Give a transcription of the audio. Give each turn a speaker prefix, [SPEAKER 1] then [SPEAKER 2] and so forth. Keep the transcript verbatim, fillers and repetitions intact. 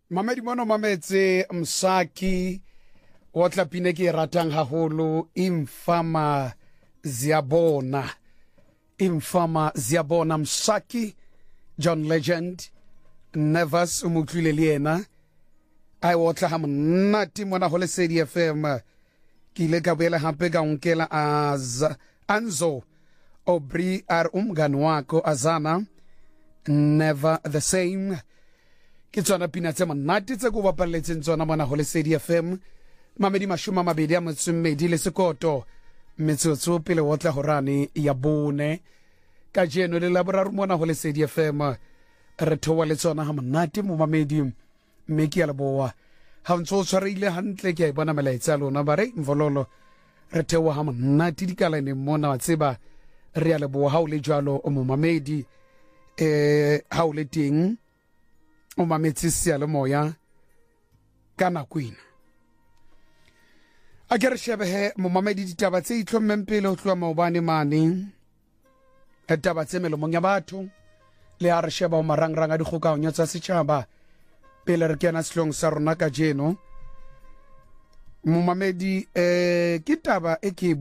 [SPEAKER 1] Mamedi mono mametse Msaki o tla pine ke ratang haholo Imfama Ziyabona Imfama Ziyabona Msaki John Legend Nevers umutlile le yena ai o tla ha monate mona ho Lesedi F M ki ile ka boela hape ka unkela az Anzo Obri ar umngani wakho Azana Never the Same ke tsona pina tse monate tse go bapaletseng tsona mona ho Lesedi F M mamedi mashuma mabedi a motsumedi le sekoto metsotso pele o tla horane ya bone ka jeno le laboraro mona ho Lesedi F M re thowa le tsona ha monate mo mamedi mme ke ya leboa ha ntso tshwareile hantle ke a bona melaetsa lona bare mvololo re thewa ha monate dikalane mona wa tseba re ya leboa ha o le jwalo o mo mamedi eh ha o le teng o mametsi sia le moya kana kwina a ke re shebe he mo mamedi ditaba tse itlhommeng pele o tloa maobane mane ditaba tse melomong ya batho le a re sheba o marangrang a dikgokahanyo tsa setjhaba pele re kena sehlong sa rona ka jeno mo mamedi eh ke taba e ke